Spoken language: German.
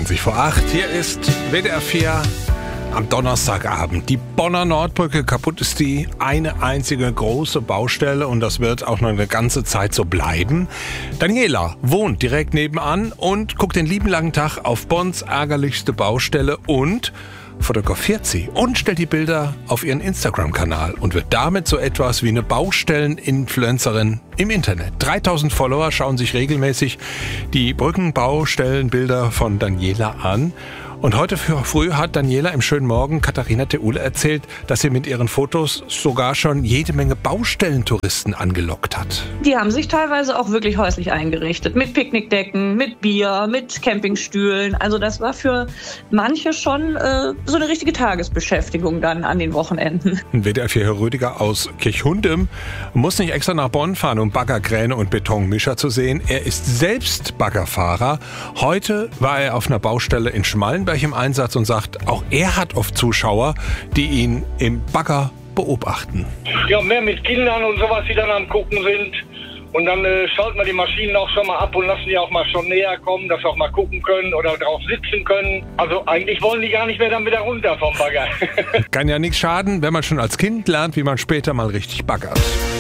20:20. Hier ist WDR 4 am Donnerstagabend. Die Bonner Nordbrücke, kaputt ist die, eine einzige große Baustelle und das wird auch noch eine ganze Zeit so bleiben. Daniela wohnt direkt nebenan und guckt den lieben langen Tag auf Bonns ärgerlichste Baustelle und fotografiert sie und stellt die Bilder auf ihren Instagram-Kanal und wird damit so etwas wie eine Baustellen-Influencerin im Internet. 3000 Follower schauen sich regelmäßig die Brückenbaustellenbilder von Daniela an. Und heute früh hat Daniela im schönen Morgen Katharina Theule erzählt, dass sie mit ihren Fotos sogar schon jede Menge Baustellentouristen angelockt hat. Die haben sich teilweise auch wirklich häuslich eingerichtet. Mit Picknickdecken, mit Bier, mit Campingstühlen. Also das war für manche schon so eine richtige Tagesbeschäftigung dann an den Wochenenden. WDR 4 Herr Rüdiger aus Kirchhundem muss nicht extra nach Bonn fahren, um Baggerkräne und Betonmischer zu sehen. Er ist selbst Baggerfahrer. Heute war er auf einer Baustelle in Schmallenberg im Einsatz und sagt, auch er hat oft Zuschauer, die ihn im Bagger beobachten. Ja, mehr mit Kindern und sowas, die dann am Gucken sind. Und dann schalten wir die Maschinen auch schon mal ab und lassen die auch mal schon näher kommen, dass wir auch mal gucken können oder drauf sitzen können. Also eigentlich wollen die gar nicht mehr dann wieder runter vom Bagger. Kann ja nichts schaden, wenn man schon als Kind lernt, wie man später mal richtig baggert.